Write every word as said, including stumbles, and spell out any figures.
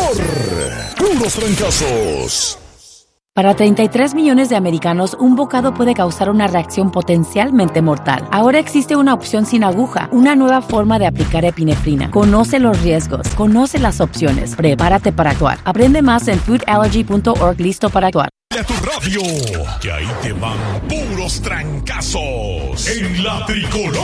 por Puros Trancazos. Para treinta y tres millones de americanos, un bocado puede causar una reacción potencialmente mortal. Ahora existe una opción sin aguja, una nueva forma de aplicar epinefrina. Conoce los riesgos, conoce las opciones, prepárate para actuar. Aprende más en food allergy punto org. Listo para actuar. A tu radio, que ahí te van puros trancazos en la tricolor.